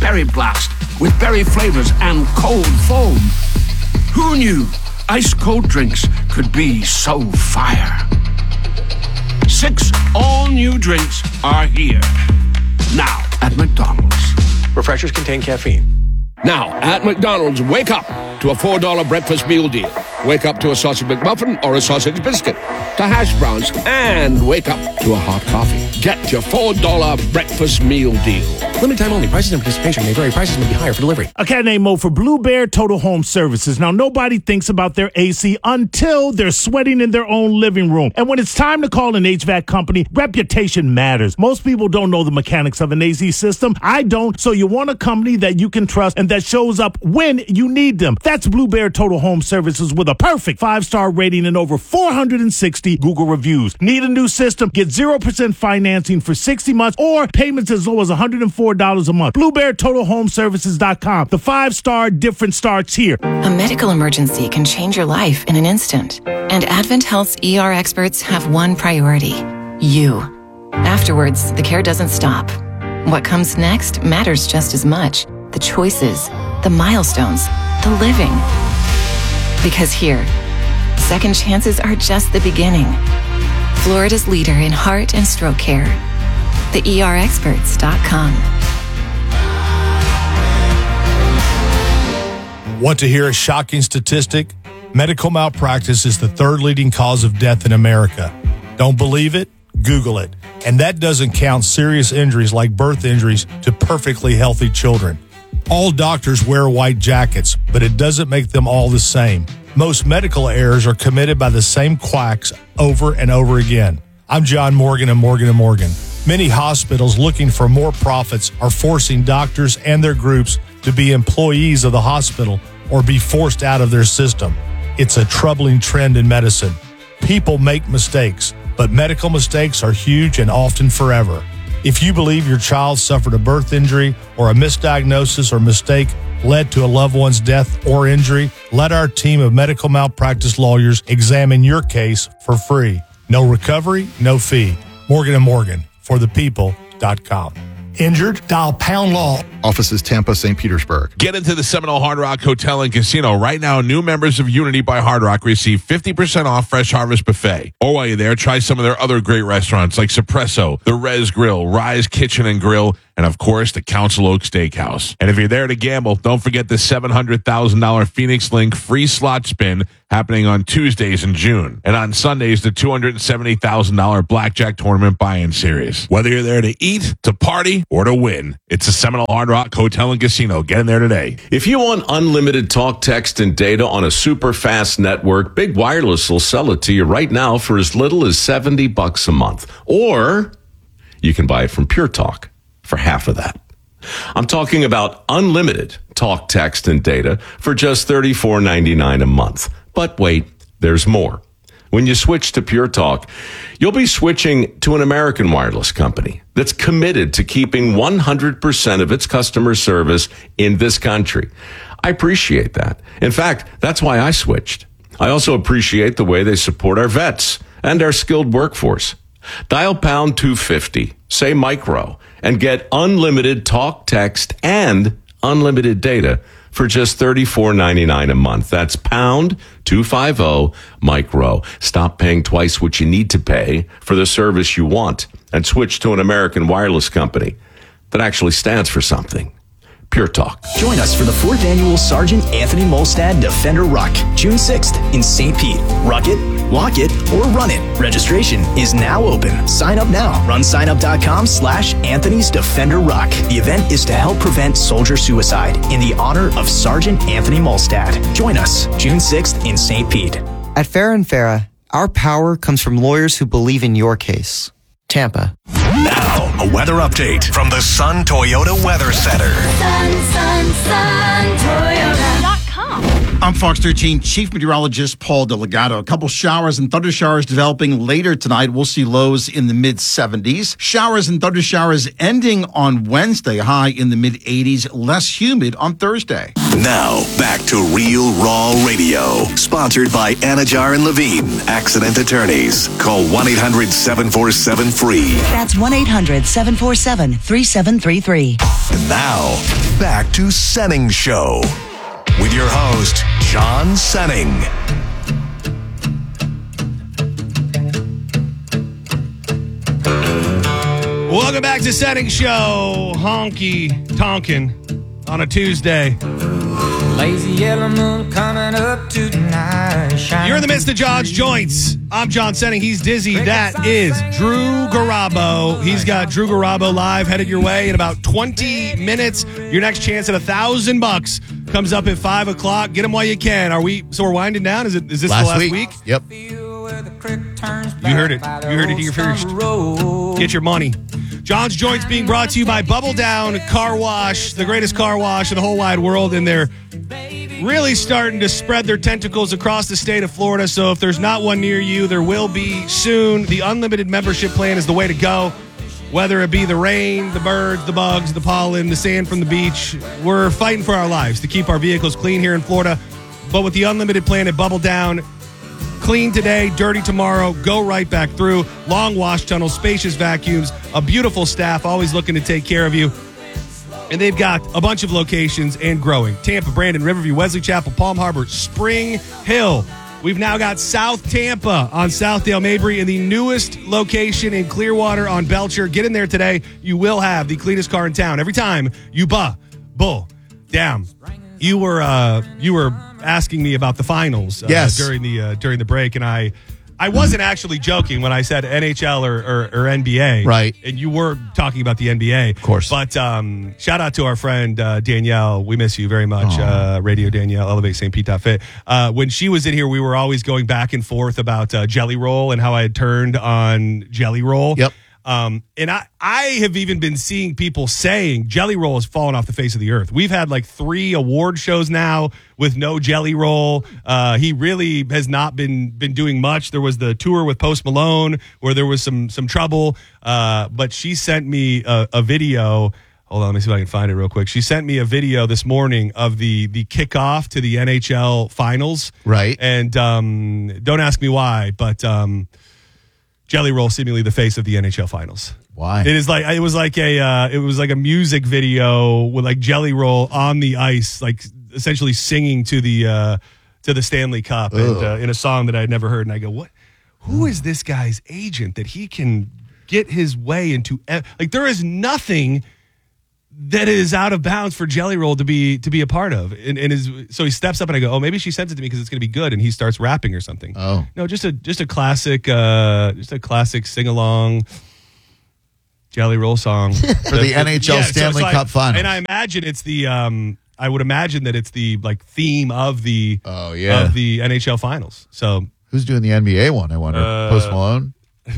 Berry Blast with berry flavors and cold foam. Who knew ice-cold drinks could be so fire? 6 all-new drinks are here. Now at McDonald's. Refreshers contain caffeine. Now, at McDonald's, wake up to a $4 breakfast meal deal. Wake up to a sausage McMuffin or a sausage biscuit, to hash browns, and wake up to a hot coffee. Get your $4 breakfast meal deal. Limited time only. Prices and participation may vary. Prices may be higher for delivery. A cat named Mo for Blue Bear Total Home Services. Now, nobody thinks about their AC until they're sweating in their own living room. And when it's time to call an HVAC company, reputation matters. Most people don't know the mechanics of an AC system. I don't, so you want a company that you can trust and that shows up when you need them. That's Blue Bear Total Home Services with a perfect 5-star rating and over 460 Google reviews. Need a new system? Get 0% financing for 60 months or payments as low as $104 a month. BlueBearTotalHomeServices.com. The 5-star difference starts here. A medical emergency can change your life in an instant. And Advent Health's ER experts have one priority: you. Afterwards, the care doesn't stop. What comes next matters just as much. The choices, the milestones, the living. Because here, second chances are just the beginning. Florida's leader in heart and stroke care. TheERexperts.com. Want to hear a shocking statistic? Medical malpractice is the 3rd leading cause of death in America. Don't believe it? Google it. And that doesn't count serious injuries like birth injuries to perfectly healthy children. All doctors wear white jackets, but it doesn't make them all the same. Most medical errors are committed by the same quacks over and over again. I'm John Morgan of Morgan & Morgan. Many hospitals looking for more profits are forcing doctors and their groups to be employees of the hospital or be forced out of their system. It's a troubling trend in medicine. People make mistakes, but medical mistakes are huge and often forever. If you believe your child suffered a birth injury or a misdiagnosis or mistake led to a loved one's death or injury, let our team of medical malpractice lawyers examine your case for free. No recovery, no fee. Morgan & Morgan, forthepeople.com. Injured? Dial pound law. Offices Tampa, St. Petersburg. Get into the Seminole Hard Rock Hotel and Casino. Right now, new members of Unity by Hard Rock receive 50% off Fresh Harvest Buffet. Or while you're there, try some of their other great restaurants like Suppresso, The Res Grill, Rise Kitchen and Grill, and of course, the Council Oak Steakhouse. And if you're there to gamble, don't forget the $700,000 Phoenix Link free slot spin happening on Tuesdays in June. And on Sundays, the $270,000 Blackjack Tournament buy-in series. Whether you're there to eat, to party, or to win, it's the Seminole Hard Rock Hotel and Casino. Get in there today. If you want unlimited talk, text, and data on a super fast network, Big Wireless will sell it to you right now for as little as $70 a month. Or you can buy it from Pure Talk for half of that. I'm talking about unlimited talk, text, and data for just $34.99 a month. But wait, there's more. When you switch to Pure Talk, you'll be switching to an American wireless company that's committed to keeping 100% of its customer service in this country. I appreciate that. In fact, that's why I switched. I also appreciate the way they support our vets and our skilled workforce. Dial pound 250, say micro, and get unlimited talk, text, and unlimited data for just $34.99 a month. That's pound 250 micro. Stop paying twice what you need to pay for the service you want and switch to an American wireless company that actually stands for something. Pure Talk. Join us for the 4th annual Sergeant Anthony Molstad Defender Ruck, June 6th in St. Pete. Ruck it, walk it, or run it. Registration is now open. Sign up now. RunSignup.com/Anthony's Defender Ruck. The event is to help prevent soldier suicide in the honor of Sergeant Anthony Molstad. Join us June 6th in St. Pete. At Farah & Farah, our power comes from lawyers who believe in your case. Tampa. Now, a weather update from the Sun Toyota Weather Center. Sun Toyota.com. I'm Fox 13 Chief Meteorologist Paul Delgado. A couple showers and thunder showers developing later tonight. We'll see lows in the mid-70s. Showers and thunder showers ending on Wednesday, high in the mid-80s, less humid on Thursday. Now, back to Real Raw Radio. Sponsored by Anajar and Levine, accident attorneys. Call 1-800-747-FREE. That's 1-800-747-3733. And now, back to Senning Show. With your host, John Senning. Welcome back to Senning Show. Honky tonkin' on a Tuesday. Lazy yellow moon coming up tonight. You're in the midst of John's Joints. I'm John Senning. He's Dizzy. That is Drew Garabo. He's got Drew Garabo live headed your way in about 20 minutes. Your next chance at $1,000 comes up at 5 o'clock. Get them while you can. So we're winding down? Is this last the last week? Yep. You heard it. You heard it here first. Get your money. John's Joints being brought to you by Bubble Down Car Wash, the greatest car wash in the whole wide world, and they're really starting to spread their tentacles across the state of Florida. So if there's not one near you, there will be soon. The unlimited membership plan is the way to go. Whether it be the rain, the birds, the bugs, the pollen, the sand from the beach, we're fighting for our lives to keep our vehicles clean here in Florida. But with the unlimited plan at Bubble Down, clean today, dirty tomorrow, go right back through. Long wash tunnels, spacious vacuums, a beautiful staff always looking to take care of you. And they've got a bunch of locations and growing. Tampa, Brandon, Riverview, Wesley Chapel, Palm Harbor, Spring Hill. We've now got South Tampa on Southdale Mabry and the newest location in Clearwater on Belcher. Get in there today. You will have the cleanest car in town. Every time you bull down. You were asking me about the finals yes. during the break, and I wasn't actually joking when I said NHL or NBA. Right. And you were talking about the NBA. Of course. But shout out to our friend Danielle. We miss you very much. Radio Danielle, Elevate St. Pete.fit. When she was in here, we were always going back and forth about Jelly Roll and how I had turned on Jelly Roll. Yep. And I have even been seeing people saying Jelly Roll has fallen off the face of the earth. We've had like 3 award shows now with no Jelly Roll. He really has not been doing much. There was the tour with Post Malone where there was some trouble. But she sent me a video. Hold on, let me see if I can find it real quick. She sent me a video this morning of the kickoff to the NHL finals. Right. And don't ask me why, but Jelly Roll seemingly the face of the NHL finals. Why? It was like a music video with like Jelly Roll on the ice, like essentially singing to the Stanley Cup and in a song that I'd never heard. And I go, what? Who is this guy's agent that he can get his way into? Like there is nothing that is out of bounds for Jelly Roll to be a part of. So he steps up and I go, oh, maybe she sent it to me because it's going to be good. And he starts rapping or something. Oh, no, just a classic sing along Jelly Roll song for the NHL Stanley Cup Finals. And I imagine it's the I would imagine that it's the like theme of the of the NHL Finals. So who's doing the NBA one? I wonder. Post Malone.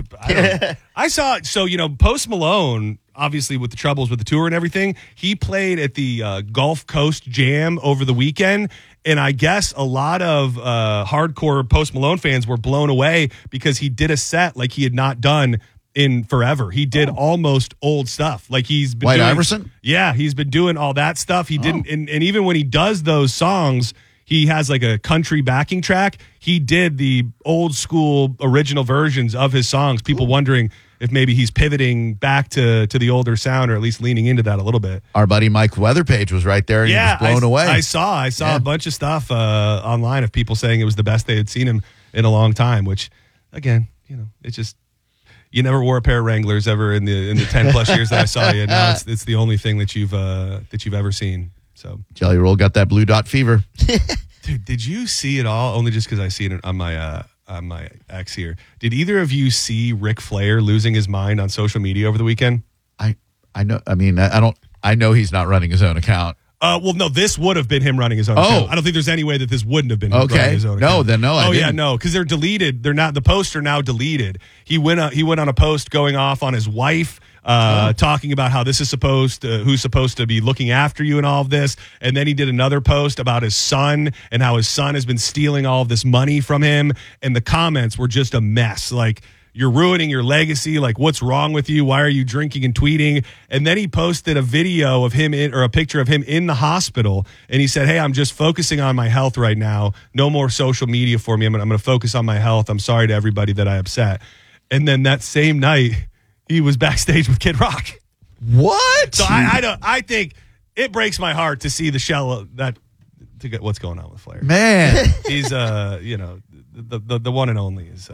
I saw Post Malone. Obviously, with the troubles with the tour and everything, he played at the Gulf Coast Jam over the weekend. And I guess a lot of hardcore Post Malone fans were blown away because he did a set like he had not done in forever. He did almost old stuff. Like he's been White Iverson? Yeah, he's been doing all that stuff. He didn't, and even when he does those songs, he has like a country backing track. He did the old school original versions of his songs. People wondering if maybe he's pivoting back to the older sound or at least leaning into that a little bit. Our buddy Mike Weatherpage was right there and he was blown away. I saw a bunch of stuff online of people saying it was the best they had seen him in a long time, which again, it's just, you never wore a pair of Wranglers ever in the 10 plus years that I saw you. Now it's the only thing that you've ever seen. So Jelly Roll got that blue dot fever. Dude, did you see it all? Only just because I see it on my ex here. Did either of you see Ric Flair losing his mind on social media over the weekend? I know. I mean, I know he's not running his own account. Well, no, this would have been him running his own account. I don't think there's any way that this wouldn't have been him running his own account. No, because they're deleted. They're not. The posts are now deleted. He went on a post going off on his wife talking about how this is who's supposed to be looking after you and all of this. And then he did another post about his son and how his son has been stealing all of this money from him. And the comments were just a mess. Like, you're ruining your legacy. Like, what's wrong with you? Why are you drinking and tweeting? And then he posted a video of him or a picture of him in the hospital. And he said, hey, I'm just focusing on my health right now. No more social media for me. I'm going to focus on my health. I'm sorry to everybody that I upset. And then that same night, he was backstage with Kid Rock. What? So I think it breaks my heart to see the shell to get what's going on with Flair. Man. He's the one and only is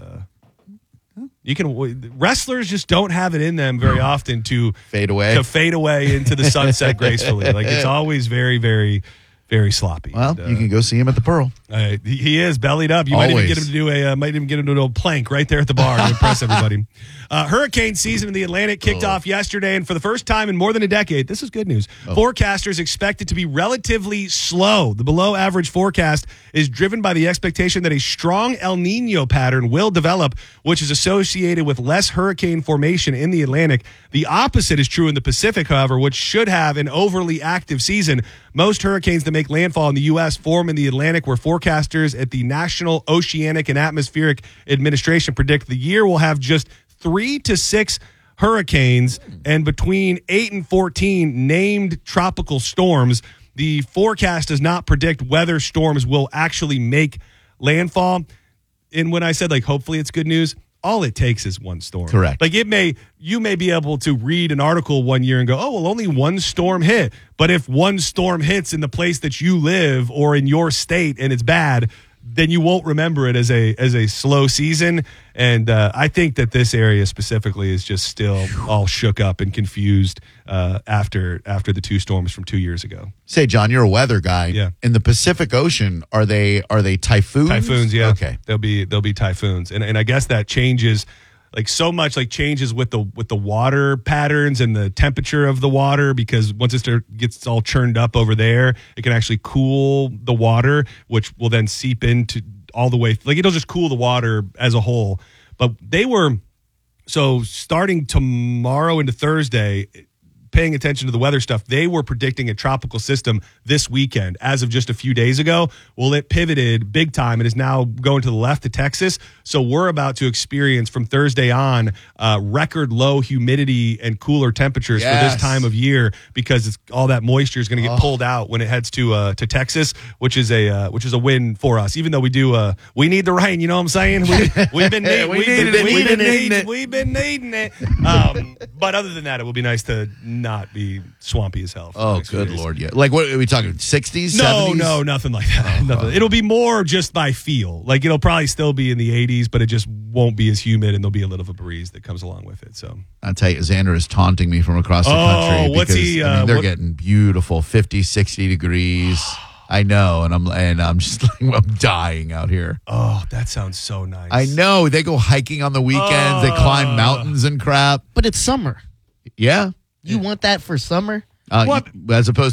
wrestlers just don't have it in them very often to fade away into the sunset gracefully. Like, it's always very, very, very sloppy. Well, you can go see him at the Pearl. He is bellied up. You might even get him to do a little plank right there at the bar to impress everybody. Hurricane season in the Atlantic kicked off yesterday, and for the first time in more than a decade, this is good news. Forecasters expect it to be relatively slow. The below-average forecast is driven by the expectation that a strong El Nino pattern will develop, which is associated with less hurricane formation in the Atlantic. The opposite is true in the Pacific, however, which should have an overly active season. Most hurricanes that make landfall in the U.S. form in the Atlantic, where forecasters at the National Oceanic and Atmospheric Administration predict the year will have just 3 to 6 hurricanes and between 8 and 14 named tropical storms. The forecast does not predict whether storms will actually make landfall. And when I said, like, hopefully it's good news, all it takes is one storm. Correct. Like, you may be able to read an article one year and go, oh, well, only one storm hit. But if one storm hits in the place that you live or in your state and it's bad, then you won't remember it as a slow season. And I think that this area specifically is just still all shook up and confused after the 2 storms from 2 years ago. Say, John, you're a weather guy. Yeah. In the Pacific Ocean, are they typhoons? Typhoons, yeah. Okay. They'll be typhoons. And I guess that changes changes with the water patterns and the temperature of the water, because once it gets all churned up over there, it can actually cool the water, which will then seep into all the way. Like, it'll just cool the water as a whole. But starting tomorrow into Thursday, paying attention to the weather stuff, they were predicting a tropical system this weekend. As of just a few days ago, well, it pivoted big time and is now going to the left to Texas. So we're about to experience from Thursday on record low humidity and cooler temperatures for this time of year, because all that moisture is going to get pulled out when it heads to Texas, which is a win for us. Even though we need the rain, you know what I'm saying? We've been needing it. But other than that, it will be nice to not be swampy as hell. Oh, good Lord, yeah. Like, what are we talking, 60s, 70s? No, nothing like that. Nothing. It'll be more just by feel. Like, it'll probably still be in the 80s, but it just won't be as humid, and there'll be a little of a breeze that comes along with it. So I'll tell you, Xander is taunting me from across the country. What's he? They're getting beautiful 50, 60 degrees. I know, and I'm just like, I'm dying out here. Oh, that sounds so nice. I know. They go hiking on the weekends. They climb mountains and crap. But it's summer. Yeah. You want that for summer? As opposed